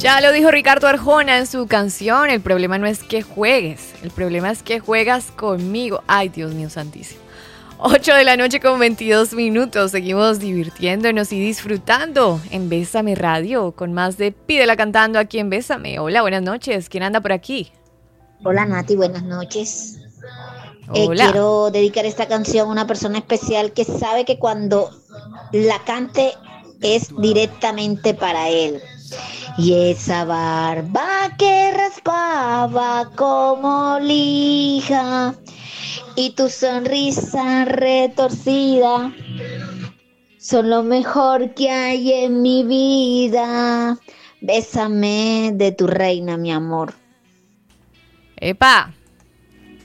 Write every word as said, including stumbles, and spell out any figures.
Ya lo dijo Ricardo Arjona en su canción, el problema no es que juegues, el problema es que juegas conmigo. Ay, Dios mío santísimo. ocho de la noche con veintidós minutos, seguimos divirtiéndonos y disfrutando en Bésame Radio, con más de Pídela Cantando aquí en Bésame. Hola, buenas noches, ¿quién anda por aquí? Hola Nati, buenas noches. Eh, Hola. quiero dedicar esta canción a una persona especial que sabe que cuando la cante es directamente para él. Y esa barba que raspaba como lija y tu sonrisa retorcida son lo mejor que hay en mi vida. Bésame de tu reina, mi amor. Epa,